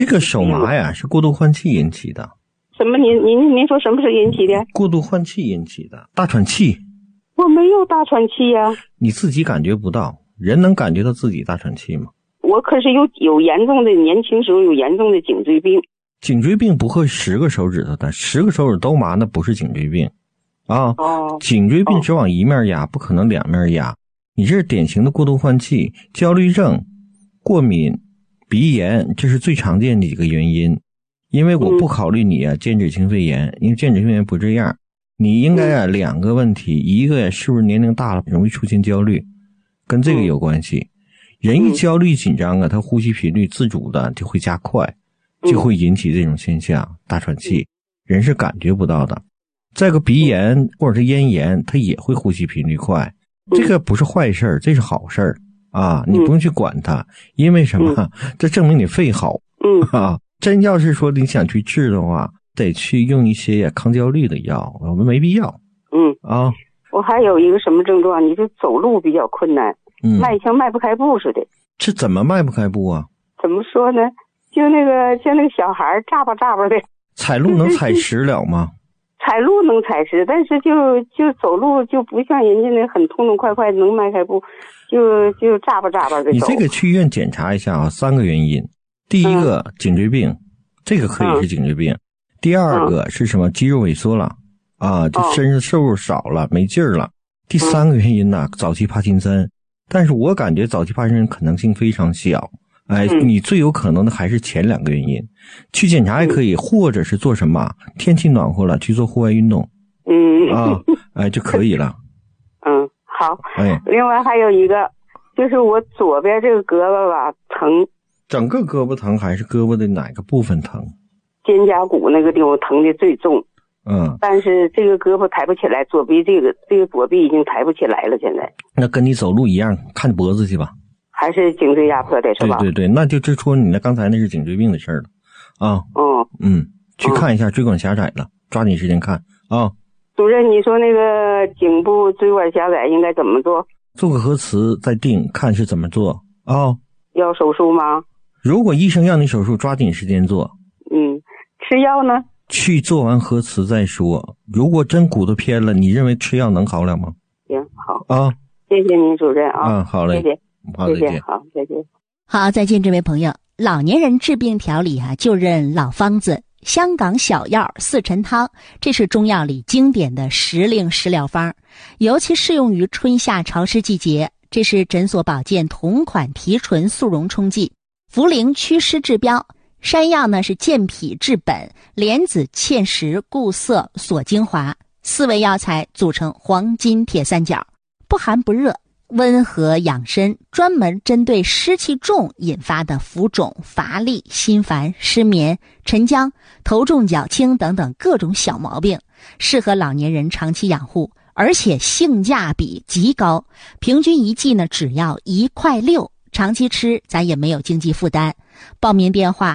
这个手麻呀，是过度换气引起的。 什么？您说什么是引起的？ 过度换气引起的，大喘气。 我没有大喘气呀。 你自己感觉不到，人能感觉到自己大喘气吗？ 我可是有严重的，年轻时候有严重的颈椎病。 颈椎病不会10个手指头的，10个手指都麻，那不是颈椎病啊。颈椎病只往一面压，不可能两面压。你这是典型的过度换气、焦虑症、过敏、鼻炎，这是最常见的几个原因。因为我不考虑你间质性肺炎，因为间质性肺炎不这样。你应该2个问题，一个是不是年龄大了容易出现焦虑，跟这个有关系。人一焦虑紧张他呼吸频率自主的就会加快，就会引起这种现象，大喘气，人是感觉不到的。再个鼻炎或者是咽炎，它也会呼吸频率快，这个不是坏事，这是好事啊，你不用去管它，因为什么？这证明你肺好真要是说你想去治的话，得去用一些抗焦虑的药，我们没必要。 我还有一个什么症状？你就走路比较困难，像迈不开步似的。 这怎么迈不开步啊？ 怎么说呢？就那个像那个小孩眨巴眨巴的。 踩路能踩实了吗？ 踩路能踩实，但是就走路就不像人家那很痛痛快快能迈开步，就眨巴眨巴的走。 你这个去医院检查一下3个原因。第一个颈椎病，这个可以是颈椎病。第二个是什么？肌肉萎缩了就身上瘦肉少了，没劲儿了。第3个原因呢，早期帕金森。但是我感觉早期帕金森可能性非常小。你最有可能的还是前2个原因。去检查也可以，或者是做什么？天气暖和了去做户外运动。就可以了。 好。另外还有一个，就是我左边这个胳膊吧疼。 整个胳膊疼还是胳膊的哪个部分疼？ 肩胛骨那个地方疼的最重。但是这个胳膊抬不起来，左臂这个左臂已经抬不起来了，现在。那跟你走路一样，看脖子去吧。 还是颈椎压迫的是吧？ 对对对，那就指出你刚才那是颈椎病的事儿了去看一下，椎管狭窄了，抓紧时间看主任，你说那个颈部椎管狭窄应该怎么做？ 做个核磁再定，看是怎么做要手术吗？ 如果医生让你手术，抓紧时间做。 吃药呢？ 去做完核磁再说。如果真骨头偏了，你认为吃药能好了吗？ 行，好谢谢您主任好嘞， 谢谢， 好，再见。 好，再见。 好，再见，这位朋友。老年人治病调理就认老方子，香港小药四陈汤，这是中药里经典的时令食疗方，尤其适用于春夏潮湿季节。这是诊所保健同款提纯速溶冲剂，茯苓祛湿治标，山药呢是健脾治本，莲子芡实固涩锁精华，4味药材组成黄金铁三角，不寒不热，温和养身，专门针对湿气重引发的浮肿、乏力、心烦、失眠、沉僵、头重脚轻等等各种小毛病，适合老年人长期养护，而且性价比极高，平均一剂呢只要1.6块，长期吃咱也没有经济负担。报名电话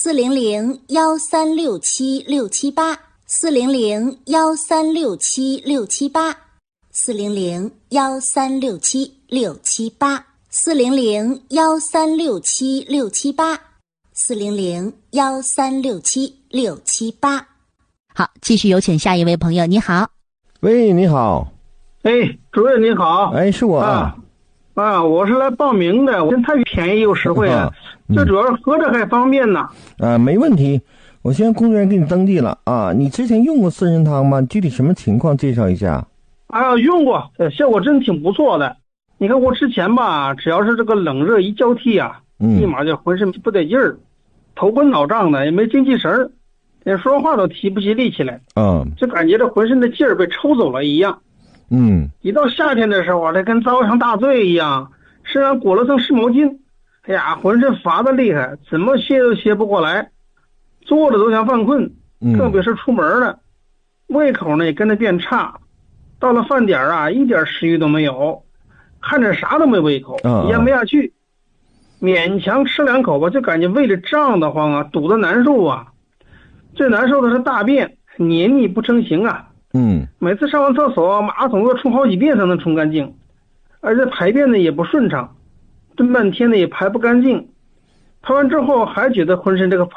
400-1367-678 400-1367-678 400-1367-678 400-1367-678 400-1367-678。好，继续有请下一位朋友。你好。 喂，你好。 主任你好。 是我我是来报名的，我太便宜又实惠了，最主要是合着还方便呢。 没问题，我先工作人员给你登记了你之前用过四神汤吗？具体什么情况介绍一下。 用过，效果真挺不错的。你看我之前吧，只要是这个冷热一交替立马就浑身不得劲儿，头昏脑胀的，也没精气神儿，连说话都提不起力气来。就感觉这浑身的劲儿被抽走了一样。一到夏天的时候，它跟遭上大罪一样，身上裹了层湿毛巾，浑身乏得厉害，怎么歇都歇不过来，坐着都想犯困，特别是出门了，胃口呢也跟着变差，到了饭点一点食欲都没有，看着啥都没胃口，咽不下去，勉强吃2口吧，就感觉胃里胀得慌堵得难受最难受的是大便黏腻不成形每次上完厕所，马桶都冲好几遍才能冲干净，而且排便呢也不顺畅，蹲半天呢也排不干净， 拍完之后还觉得浑身这个发